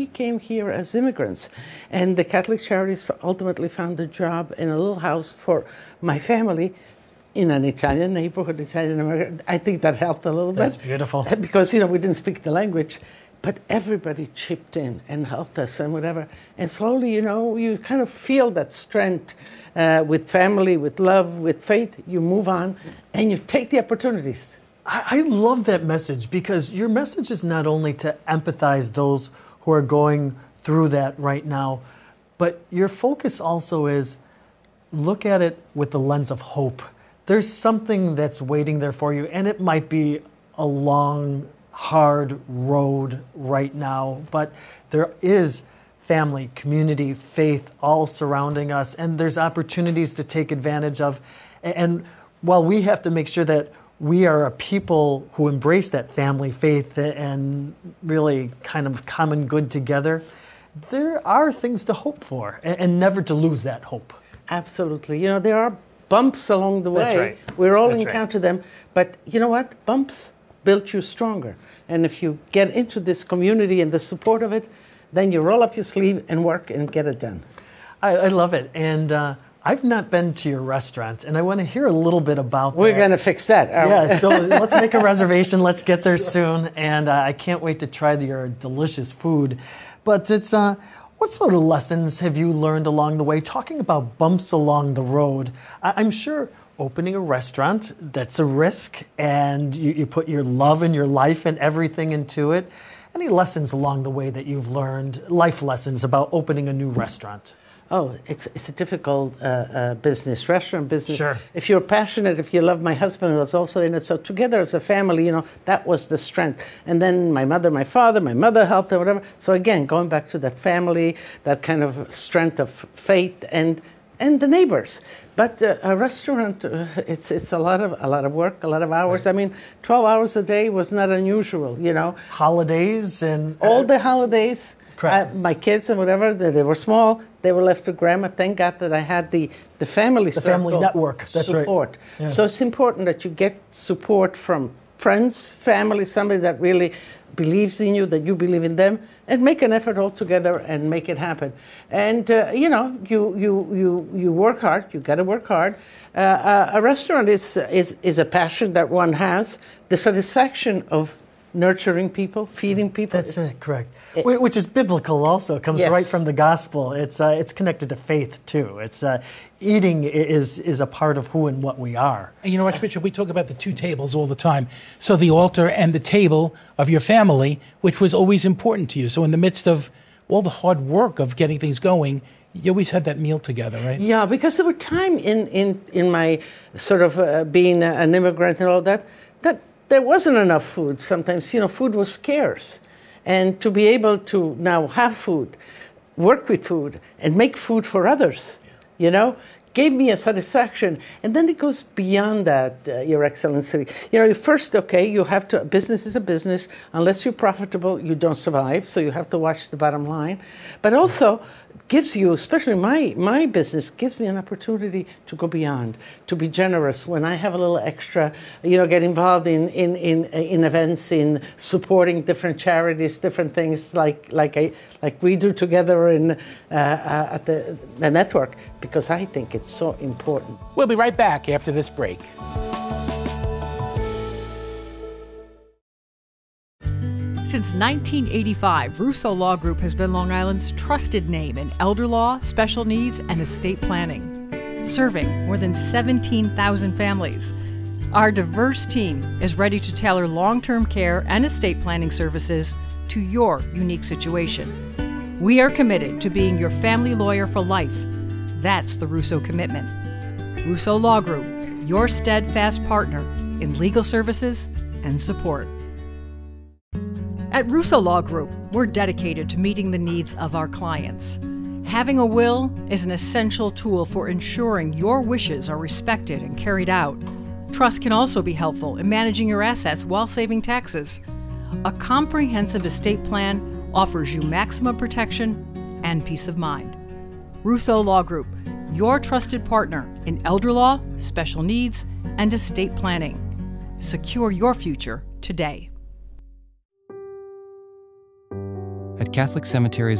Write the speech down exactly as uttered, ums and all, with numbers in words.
we came here as immigrants. And the Catholic Charities ultimately found a job in a little house for my family in an Italian neighborhood, Italian American. I think that helped a little That's bit. That's beautiful. Because, you know, we didn't speak the language. But everybody chipped in and helped us and whatever. And slowly, you know, you kind of feel that strength uh, with family, with love, with faith. You move on and you take the opportunities. I, I love that message, because your message is not only to empathize those who are going through that right now, but your focus also is look at it with the lens of hope. There's something that's waiting there for you, and it might be a long, hard road right now, but there is family, community, faith all surrounding us, and there's opportunities to take advantage of. And while we have to make sure that we are a people who embrace that family, faith, and really kind of common good together, there are things to hope for, and never to lose that hope. Absolutely. You know, there are bumps along the way. That's right. We're all That's encounter right. them, but you know what? Bumps built you stronger. And if you get into this community and the support of it, then you roll up your sleeve and work and get it done. I, I love it. And uh, I've not been to your restaurant, and I want to hear a little bit about We're that. going to fix that. Yeah, so let's make a reservation. Let's get there soon. And uh, I can't wait to try your delicious food. But it's uh, what sort of lessons have you learned along the way? Talking about bumps along the road, I- I'm sure opening a restaurant, that's a risk, and you, you put your love and your life and everything into it. Any lessons along the way that you've learned, life lessons about opening a new restaurant? Oh, it's it's a difficult uh, uh, business, restaurant business. Sure. If you're passionate, if you love, my husband was also in it. So together as a family, you know, that was the strength. And then my mother, my father, my mother helped or whatever. So again, going back to that family, that kind of strength of faith and and the neighbors. But uh, a restaurant, uh, it's it's a lot of a lot of work, a lot of hours. Right. I mean, twelve hours a day was not unusual, you know. Holidays and uh, all the holidays. Correct. I, my kids and whatever, they, they were small. They were left to grandma. Thank God that I had the the family the family circle network. That's support. right. Yeah. So it's important that you get support from friends, family, somebody that really believes in you, that you believe in them, and make an effort all together and make it happen. And uh, you know, you you you you work hard. You got to work hard. Uh, uh, a restaurant is is is a passion that one has. The satisfaction of nurturing people, feeding people. That's uh, correct. It, Which is biblical also. It comes yes. right from the gospel. It's uh, it's connected to faith too. It's uh, eating is is a part of who and what we are. And you know what, Richard? We talk about the two tables all the time. So the altar and the table of your family, which was always important to you. So in the midst of all the hard work of getting things going, you always had that meal together, right? Yeah, because there were time in in in my sort of uh, being an immigrant and all that that there wasn't enough food. Sometimes, you know, food was scarce. And to be able to now have food, work with food, and make food for others, yeah. you know, gave me a satisfaction. And then it goes beyond that, uh, Your Excellency. You know, first, okay, you have to, business is a business. Unless you're profitable, you don't survive. So you have to watch the bottom line. But also, gives you, especially my my business, gives me an opportunity to go beyond, to be generous. When I have a little extra, you know, get involved in in in, in events, in supporting different charities, different things like like I like we do together in uh, uh, at the the network, because I think it's so important. We'll be right back after this break. Since nineteen eighty-five, Russo Law Group has been Long Island's trusted name in elder law, special needs, and estate planning, serving more than seventeen thousand families. Our diverse team is ready to tailor long-term care and estate planning services to your unique situation. We are committed to being your family lawyer for life. That's the Russo commitment. Russo Law Group, your steadfast partner in legal services and support. At Russo Law Group, we're dedicated to meeting the needs of our clients. Having a will is an essential tool for ensuring your wishes are respected and carried out. Trust can also be helpful in managing your assets while saving taxes. A comprehensive estate plan offers you maximum protection and peace of mind. Russo Law Group, your trusted partner in elder law, special needs, and estate planning. Secure your future today. At Catholic cemeteries